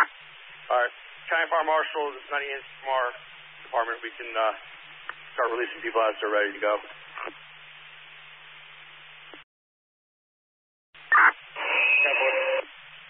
All right. County Fire Marshal, this is 98 from our department. We can start releasing people as they're ready to go.